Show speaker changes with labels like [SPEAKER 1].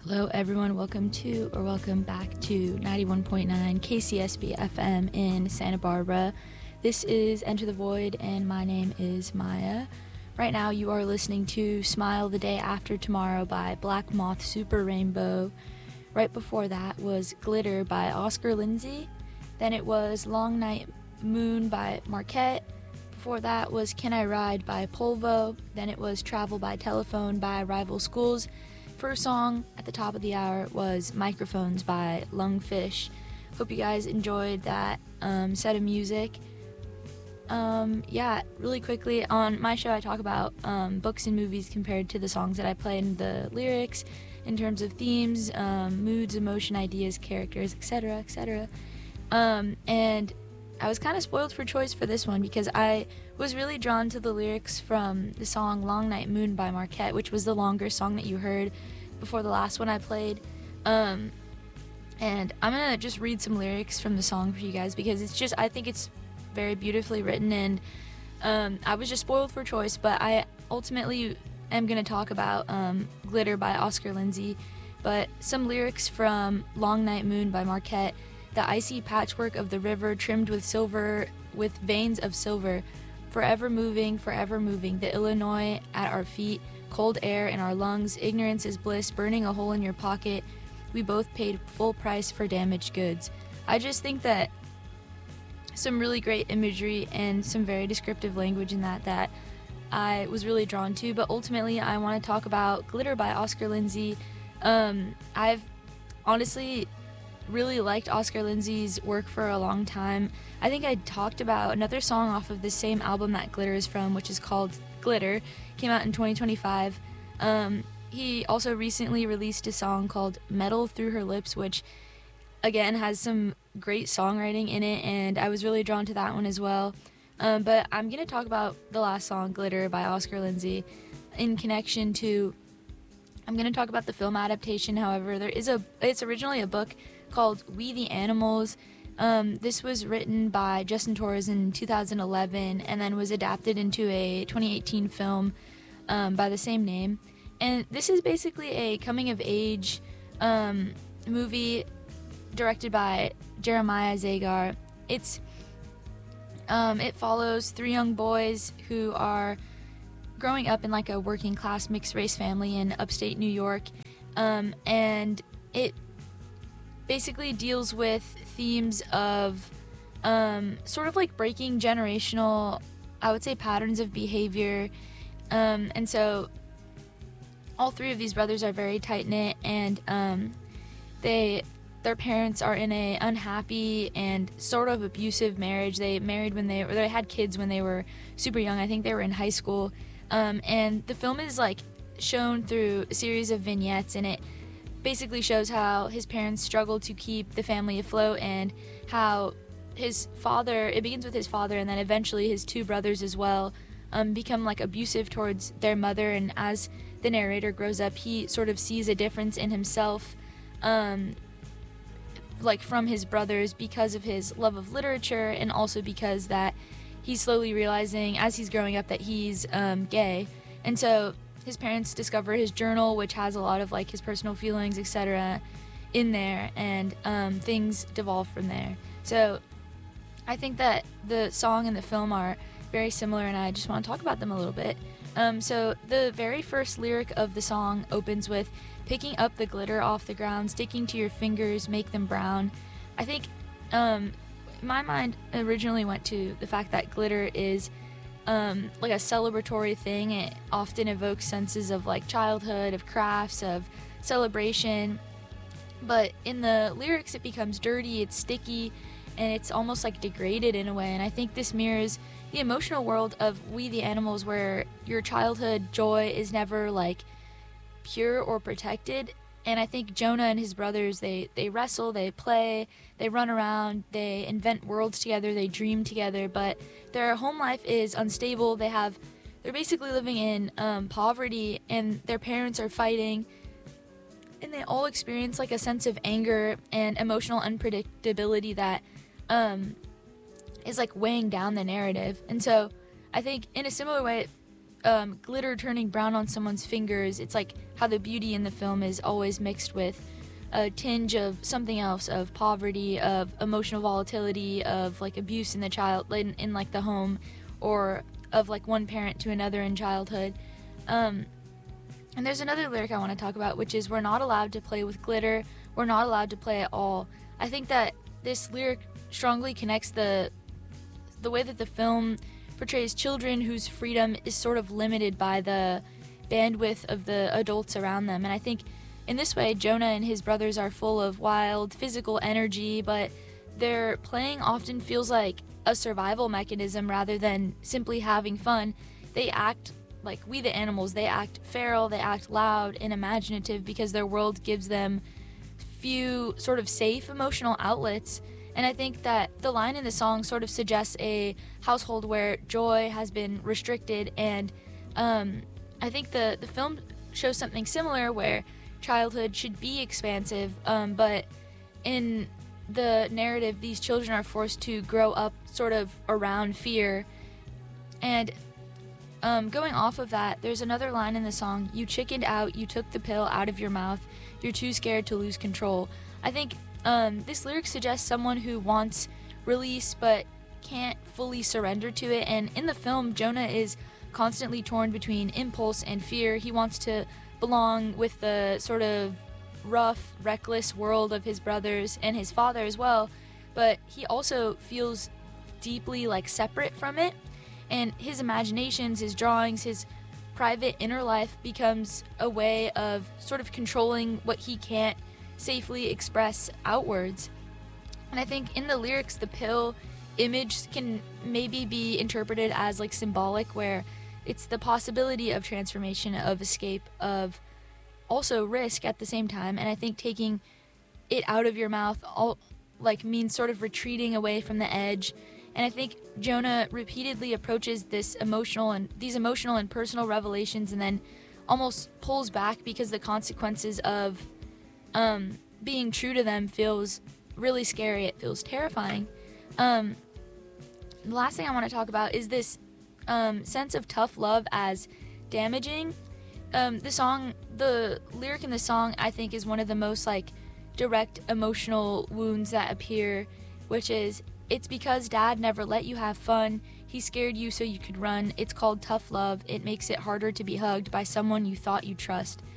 [SPEAKER 1] Hello, everyone. Welcome back to 91.9 KCSB FM in Santa Barbara. This is Enter the Void, and my name is Maya. Right now, you are listening to Smile the Day After Tomorrow by Black Moth Super Rainbow. Right before that was Glitter by Oscar Lindsay. Then it was Long Night Moon by Marquette. Before that was Can I Ride by Polvo. Then it was Travel by Telephone by Rival Schools. First song at the top of the hour was Microphones by Lungfish. Hope you guys enjoyed that set of music. Really quickly, on my show I talk about books and movies compared to the songs that I play and the lyrics in terms of themes, moods, emotion, ideas, characters, etc., etc. And I was kind of spoiled for choice for this one because I was really drawn to the lyrics from the song Long Night Moon by Marquette, which was the longer song that you heard before the last one I played. And I'm going to just read some lyrics from the song for you guys because I think it's very beautifully written, and I was just spoiled for choice, but I ultimately am going to talk about Glitter by Oscar Lindsay. But some lyrics from Long Night Moon by Marquette. The icy patchwork of the river trimmed with silver, with veins of silver, forever moving, the Illinois at our feet, cold air in our lungs, ignorance is bliss, burning a hole in your pocket, we both paid full price for damaged goods. I just think that some really great imagery and some very descriptive language in that I was really drawn to, but ultimately I want to talk about Glitter by Oscar Lindsay. I've honestly really liked Oscar Lindsay's work for a long time. I think I talked about another song off of the same album that Glitter is from, which is called Glitter. Came out in 2025. He also recently released a song called Metal Through Her Lips, which again has some great songwriting in it, and I was really drawn to that one as well. But I'm going to talk about the last song, Glitter by Oscar Lindsay, in connection to I'm going to talk about the film adaptation. However, it's originally a book called We the Animals. This was written by Justin Torres in 2011 and then was adapted into a 2018 film by the same name. And this is basically a coming-of-age movie directed by Jeremiah Zagar. It follows three young boys who are growing up in like a working class mixed race family in upstate New York, and it basically deals with themes of sort of like breaking generational, I would say, patterns of behavior, and so all three of these brothers are very tight-knit, and their parents are in a unhappy and sort of abusive marriage. They had kids when they were super young. I think they were in high school. And the film is like shown through a series of vignettes, and it basically shows how his parents struggle to keep the family afloat, and how it begins with his father, and then eventually his two brothers as well become like abusive towards their mother. And as the narrator grows up, he sort of sees a difference in himself like from his brothers because of his love of literature, and also because that he's slowly realizing as he's growing up that he's gay. And so his parents discover his journal, which has a lot of like his personal feelings, etc. in there, and things devolve from there. So I think that the song and the film are very similar, and I just want to talk about them a little bit. So the very first lyric of the song opens with picking up the glitter off the ground, sticking to your fingers, make them brown. I think my mind originally went to the fact that glitter is like a celebratory thing. It often evokes senses of like childhood, of crafts, of celebration. But in the lyrics, it becomes dirty, it's sticky, and it's almost like degraded in a way. And I think this mirrors the emotional world of We the Animals, where your childhood joy is never like pure or protected. And I think Jonah and his brothers, they wrestle, they play, they run around, they invent worlds together, they dream together, but their home life is unstable. They're basically living in poverty, and their parents are fighting, and they all experience like a sense of anger and emotional unpredictability that is like weighing down the narrative. And so I think in a similar way, glitter turning brown on someone's fingers. It's like how the beauty in the film is always mixed with a tinge of something else, of poverty, of emotional volatility, of like abuse in the child in like the home, or of like one parent to another in childhood. And there's another lyric I want to talk about, which is, we're not allowed to play with glitter, we're not allowed to play at all. I think that this lyric strongly connects the way that the film portrays children whose freedom is sort of limited by the bandwidth of the adults around them. And I think in this way, Jonah and his brothers are full of wild physical energy, but their playing often feels like a survival mechanism rather than simply having fun. They act like we the animals. They act feral, they act loud and imaginative because their world gives them few sort of safe emotional outlets. And I think that the line in the song sort of suggests a household where joy has been restricted, and I think the film shows something similar where childhood should be expansive, but in the narrative, these children are forced to grow up sort of around fear. And going off of that, there's another line in the song, you chickened out, you took the pill out of your mouth, you're too scared to lose control. I think this lyric suggests someone who wants release but can't fully surrender to it. And in the film, Jonah is constantly torn between impulse and fear. He wants to belong with the sort of rough, reckless world of his brothers and his father as well, but he also feels deeply like separate from it. And his imaginations, his drawings, his private inner life becomes a way of sort of controlling what he can't safely express outwards. And I think in the lyrics, the pill image can maybe be interpreted as like symbolic, where it's the possibility of transformation, of escape, of also risk at the same time. And I think taking it out of your mouth all like means sort of retreating away from the edge. And I think Jonah repeatedly approaches these emotional and personal revelations and then almost pulls back because the consequences of being true to them feels really scary. It feels terrifying. The last thing I want to talk about is this sense of tough love as damaging. The lyric in the song, I think, is one of the most like direct emotional wounds that appear, which is, it's because dad never let you have fun. He scared you so you could run. It's called tough love. It makes it harder to be hugged by someone you thought you trust.